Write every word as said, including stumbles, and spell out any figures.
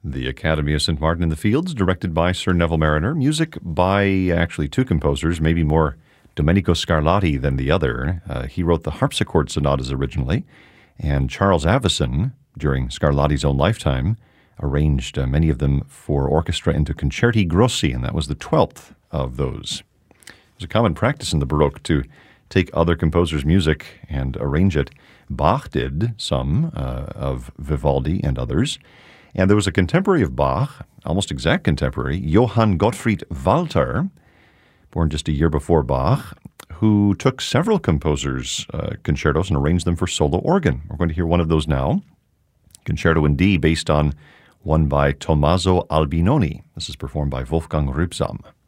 The Academy of Saint Martin in the Fields, directed by Sir Neville Marriner. Music by actually two composers, maybe more Domenico Scarlatti than the other. Uh, he wrote the harpsichord sonatas originally, and Charles Avison, during Scarlatti's own lifetime, arranged uh, many of them for orchestra into concerti grossi, and that was the twelfth of those. It was a common practice in the Baroque to take other composers' music and arrange it. Bach did some uh, of Vivaldi and others. And there was a contemporary of Bach, almost exact contemporary, Johann Gottfried Walter, born just a year before Bach, who took several composers' uh, concertos and arranged them for solo organ. We're going to hear one of those now, Concerto in D, based on one by Tommaso Albinoni. This is performed by Wolfgang Rübsam.